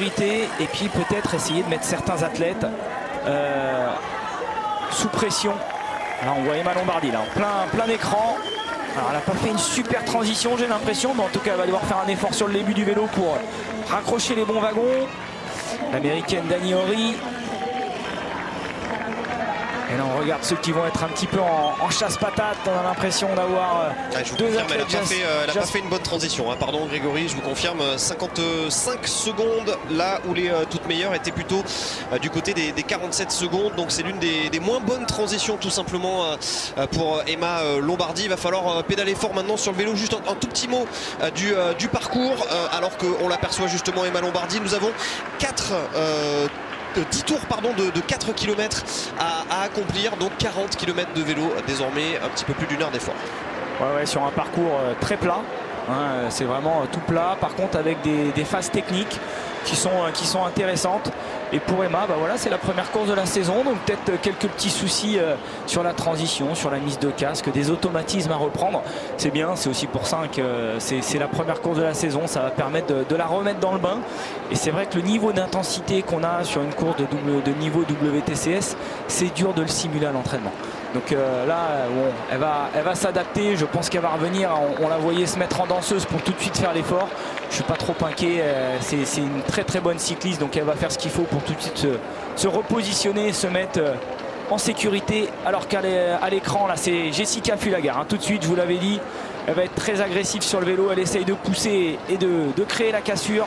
sécurité et puis peut-être essayer de mettre certains athlètes sous pression. Là on voit Emma Lombardi là, en plein écran. Alors elle n'a pas fait une super transition j'ai l'impression, mais en tout cas elle va devoir faire un effort sur le début du vélo pour raccrocher les bons wagons. L'américaine Dani Horry. Et là on regarde ceux qui vont être un petit peu en chasse-patate. On a l'impression d'avoir deux athlètes. Elle n'a pas fait une bonne transition, hein. Pardon Grégory, je vous confirme, 55 secondes là où les toutes meilleures étaient plutôt du côté des 47 secondes. Donc c'est l'une des moins bonnes transitions tout simplement pour Emma Lombardi. Il va falloir pédaler fort maintenant sur le vélo. Juste un tout petit mot du parcours alors qu'on l'aperçoit justement Emma Lombardi. Nous avons 10 tours de 4 km à accomplir, donc 40 km de vélo désormais, un petit peu plus d'1 heure d'effort. Ouais, sur un parcours très plat, hein, c'est vraiment tout plat, par contre avec des phases techniques qui sont intéressantes. Et pour Emma, voilà, c'est la première course de la saison, donc peut-être quelques petits soucis sur la transition, sur la mise de casque, des automatismes à reprendre. C'est bien, c'est aussi pour ça que c'est la première course de la saison, ça va permettre de la remettre dans le bain. Et c'est vrai que le niveau d'intensité qu'on a sur une course de niveau WTCS, c'est dur de le simuler à l'entraînement. Donc là, elle va s'adapter, je pense qu'elle va revenir. On la voyait se mettre en danseuse pour tout de suite faire l'effort. Je ne suis pas trop inquiet, c'est une très très bonne cycliste, donc elle va faire ce qu'il faut pour tout de suite se repositionner, se mettre en sécurité. Alors qu'à l'écran, là c'est Jessica Fulagar, hein. Tout de suite, je vous l'avais dit, elle va être très agressive sur le vélo, elle essaye de pousser et de créer la cassure.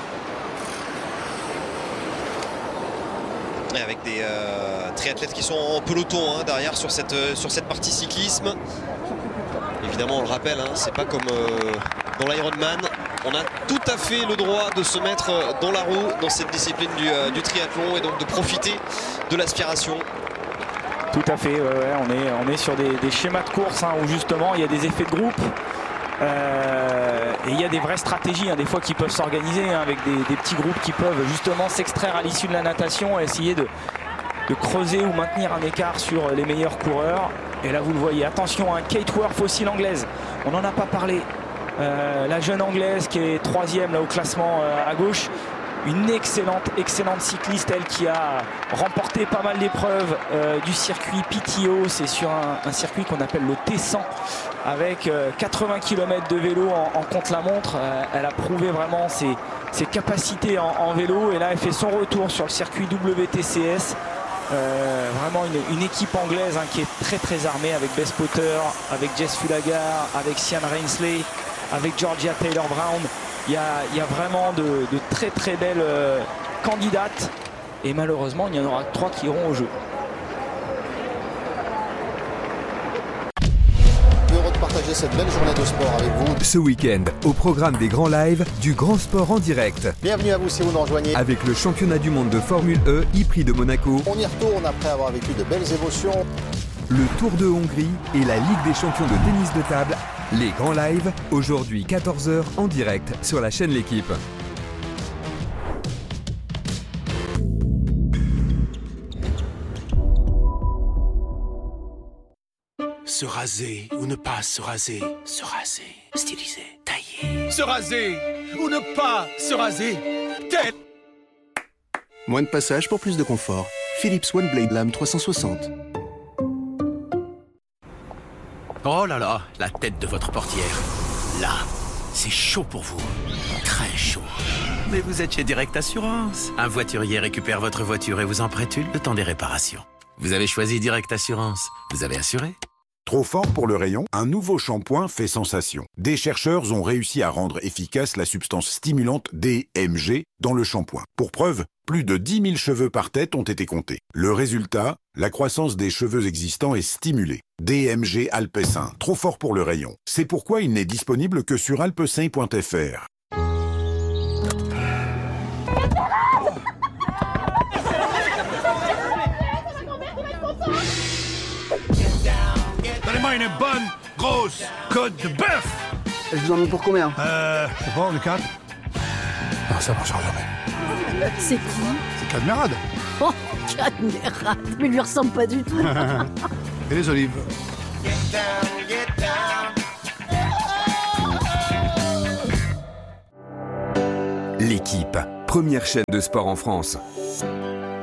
Et avec des triathlètes qui sont en peloton derrière sur cette partie cyclisme. Évidemment on le rappelle, c'est pas comme dans l'Ironman. On a tout à fait le droit de se mettre dans la roue dans cette discipline du triathlon et donc de profiter de l'aspiration. Tout à fait, on est sur des schémas de course où justement il y a des effets de groupe. Et il y a des vraies stratégies des fois qui peuvent s'organiser avec des petits groupes qui peuvent justement s'extraire à l'issue de la natation et essayer de creuser ou maintenir un écart sur les meilleurs coureurs. Et là vous le voyez, attention, Kate Worth aussi, l'anglaise, on n'en a pas parlé, la jeune anglaise qui est 3e là au classement à gauche. Une excellente cycliste, elle qui a remporté pas mal d'épreuves du circuit PTO. C'est sur un circuit qu'on appelle le T100 avec 80 km de vélo en contre-la-montre. Elle a prouvé vraiment ses capacités en vélo et là elle fait son retour sur le circuit WTCS. Vraiment une équipe anglaise qui est très très armée avec Bess Potter, avec Jess Fulagar, avec Sian Rainsley, avec Georgia Taylor-Brown. Il y a vraiment de très très belles candidates et malheureusement il y en aura 3 qui iront au jeu. Heureux de partager cette belle journée de sport avec vous. Ce week-end, au programme des grands lives, du grand sport en direct. Bienvenue à vous si vous nous rejoignez. Avec le championnat du monde de Formule E, e-prix de Monaco. On y retourne après avoir vécu de belles émotions. Le Tour de Hongrie et la Ligue des champions de tennis de table. Les grands lives, aujourd'hui 14h en direct sur la chaîne L'Équipe. Se raser ou ne pas se raser. Se raser, styliser, tailler. Se raser ou ne pas se raser. Tête. Moins de passage pour plus de confort. Philips One Blade Lame 360. Oh là là, la tête de votre portière. Là, c'est chaud pour vous. Très chaud. Mais vous êtes chez Direct Assurance. Un voiturier récupère votre voiture et vous en prête une le temps des réparations. Vous avez choisi Direct Assurance. Vous avez assuré. Trop fort pour le rayon, un nouveau shampoing fait sensation. Des chercheurs ont réussi à rendre efficace la substance stimulante DMG dans le shampoing. Pour preuve, plus de 10 000 cheveux par tête ont été comptés. Le résultat, la croissance des cheveux existants est stimulée. DMG Alpecin, trop fort pour le rayon. C'est pourquoi il n'est disponible que sur alpecin.fr. Donnez-moi une bonne grosse côte de bœuf. Je vous en mets pour combien? Je sais pas, on est 4. Non, ça marchera jamais. C'est qui? C'est Cadmerade. Oh, Cadmerade. Mais il lui ressemble pas du tout. Et les olives. L'Équipe, première chaîne de sport en France.